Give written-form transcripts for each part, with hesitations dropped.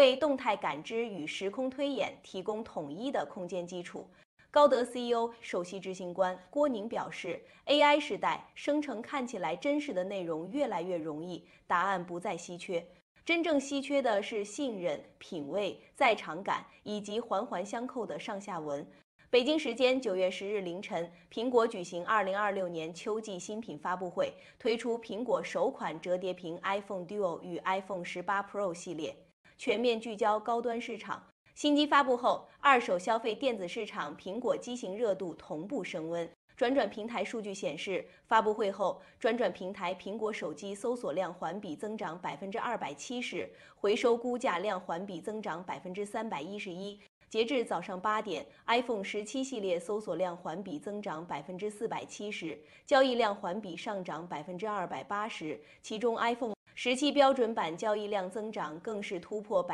为动态感知与时空推演提供统一的空间基础。高德 CEO 首席执行官郭宁表示 ，AI 时代生成看起来真实的内容越来越容易，答案不再稀缺。真正稀缺的是信任、品味、在场感以及环环相扣的上下文。北京时间9月10日凌晨，苹果举行2026年秋季新品发布会，推出苹果首款折叠屏 iPhone Duo 与 iPhone 18 Pro 系列，全面聚焦高端市场。新机发布后，二手消费电子市场苹果机型热度同步升温。转转平台数据显示，发布会后，转转平台苹果手机搜索量环比增长270%，回收估价量环比增长311%。截至早上8点 ，iPhone 17系列搜索量环比增长470%，交易量环比上涨280%，其中 iPhone 17标准版交易量增长更是突破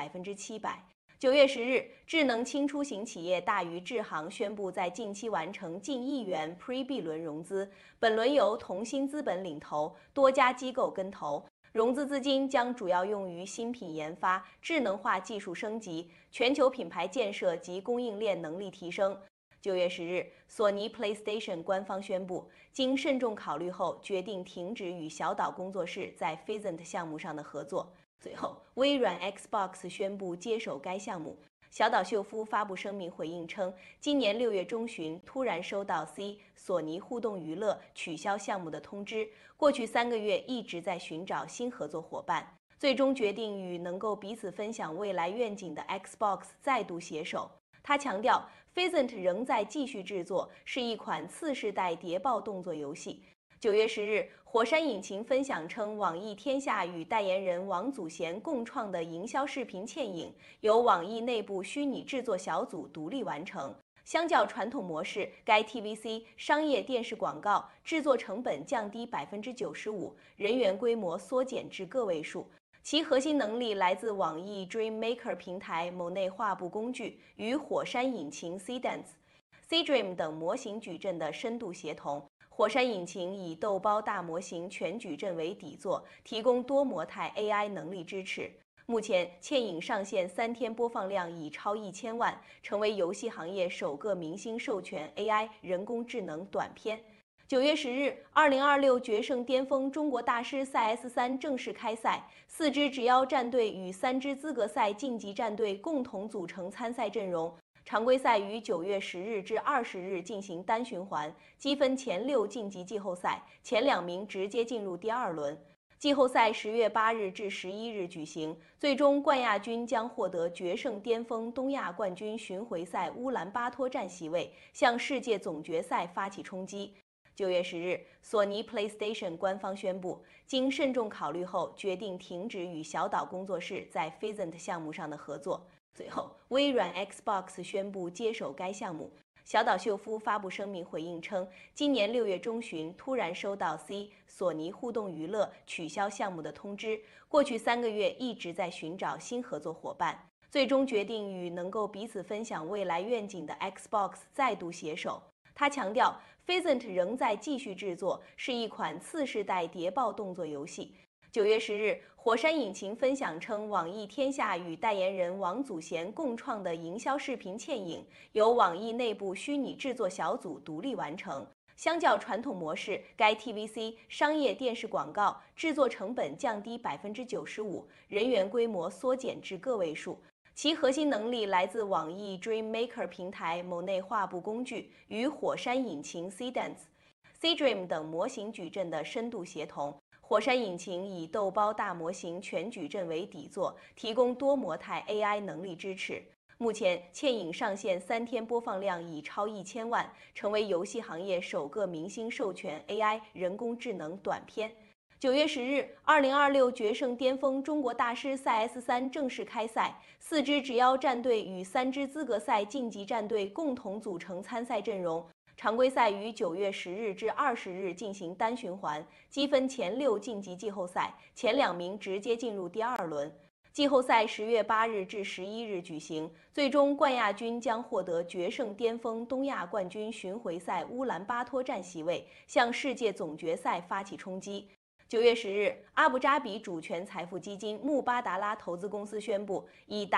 700%。9月10日，智能轻出行企业大渝智行宣布在近期完成近1亿元 Pre-B 轮融资，本轮由同心资本领投，多家机构跟投。融资资金将主要用于新品研发、智能化技术升级、全球品牌建设及供应链能力提升。9月10日，索尼 PlayStation 官方宣布，经慎重考虑后，决定停止与小岛工作室在 Phasant 项目上的合作。随后，微软 Xbox 宣布接手该项目。小岛秀夫发布声明回应称，今年6月中旬突然收到索尼互动娱乐取消项目的通知，过去3个月一直在寻找新合作伙伴，最终决定与能够彼此分享未来愿景的 Xbox 再度携手。他强调 ，Phasant 仍在继续制作，是一款次世代谍报动作游戏。9月10日，火山引擎分享称，网易天下与代言人王祖贤共创的营销视频嵌影，由网易内部虚拟制作小组独立完成。相较传统模式，该 TVC 商业电视广告制作成本降低95%，人员规模缩减至个位数。其核心能力来自网易 Dreammaker 平台某内画布工具与火山引擎 Cdance、Cdream 等模型矩阵的深度协同。火山引擎以豆包大模型全矩阵为底座，提供多模态 AI 能力支持。目前，嵌影上线3天播放量已超1000万，成为游戏行业首个明星授权 AI 人工智能短片。9月10日，2026决胜巅峰中国大师赛 S3正式开赛，4支直邀战队与3支资格赛晋级战队共同组成参赛阵容。常规赛于9月10日至20日进行单循环，积分前6晋级季后赛，前2名直接进入第2轮。季后赛10月8日至11日举行，最终冠亚军将获得决胜巅峰东亚冠军巡回赛乌兰巴托站席位，向世界总决赛发起冲击。9月10日，索尼 PlayStation 官方宣布，经慎重考虑后，决定停止与小岛工作室在 Phasant 项目上的合作。随后，微软 Xbox 宣布接手该项目。小岛秀夫发布声明回应称，今年6月中旬突然收到索尼互动娱乐取消项目的通知，过去3个月一直在寻找新合作伙伴，最终决定与能够彼此分享未来愿景的 Xbox 再度携手。他强调 ，Phasant 仍在继续制作，是一款次世代谍报动作游戏。9月10日，火山引擎分享称，网易天下与代言人王祖贤共创的营销视频嵌影，由网易内部虚拟制作小组独立完成。相较传统模式，该 TVC 商业电视广告制作成本降低95%，人员规模缩减至个位数。其核心能力来自网易 Dreammaker 平台某内画布工具与火山引擎 Cdance、Cdream 等模型矩阵的深度协同。火山引擎以豆包大模型全矩阵为底座，提供多模态 AI 能力支持。目前，嵌影上线3天播放量已超1000万，成为游戏行业首个明星授权 AI 人工智能短片。9月10日，2026决胜巅峰中国大师赛 S3正式开赛，4支直邀战队与3支资格赛晋级战队共同组成参赛阵容。常规赛于9月10日至20日进行单循环，积分前6晋级季后赛，前2名直接进入第2轮。季后赛10月8日至11日举行，最终冠亚军将获得决胜巅峰东亚冠军巡回赛乌兰巴托站席位，向世界总决赛发起冲击。9月10日，阿布扎比主权财富基金穆巴达拉投资公司宣布，已达